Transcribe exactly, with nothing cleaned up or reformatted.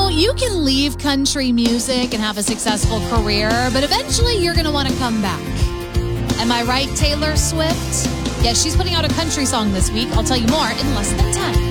know, you can leave country music and have a successful career, but eventually you're going to want to come back. Am I right, Taylor Swift? Yes, she's putting out a country song this week. I'll tell you more in less than ten.